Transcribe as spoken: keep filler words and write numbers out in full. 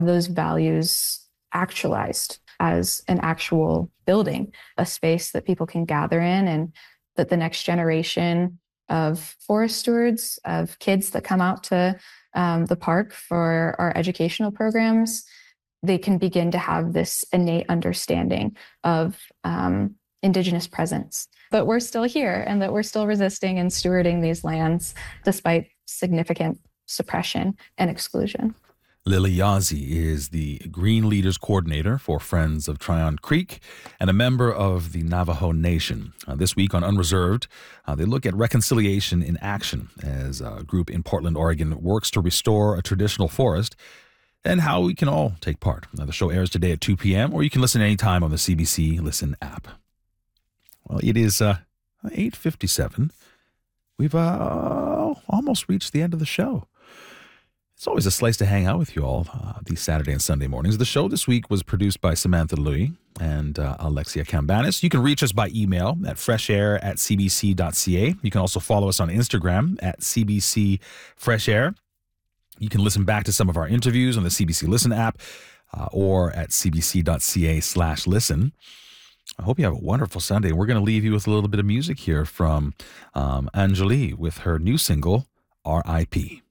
those values actualized as an actual building, a space that people can gather in, and that the next generation of forest stewards, of kids that come out to um, the park for our educational programs, they can begin to have this innate understanding of um, Indigenous presence, that we're still here and that we're still resisting and stewarding these lands despite significant suppression and exclusion. Lily Yazzie is the Green Leaders Coordinator for Friends of Tryon Creek and a member of the Navajo Nation. Uh, this week on Unreserved, uh, they look at reconciliation in action as a group in Portland, Oregon works to restore a traditional forest and how we can all take part. Now, the show airs today at two p.m. or you can listen anytime on the C B C Listen app. Well, it is uh, eight fifty-seven. We've uh, almost reached the end of the show. It's always a slice to hang out with you all uh, these Saturday and Sunday mornings. The show this week was produced by Samantha Louie and uh, Alexia Cambanis. You can reach us by email at freshair at cbc.ca. You can also follow us on Instagram at cbc freshair. You can listen back to some of our interviews on the C B C Listen app uh, or at cbc.ca slash listen. I hope you have a wonderful Sunday. We're going to leave you with a little bit of music here from um, Anjali with her new single, R I P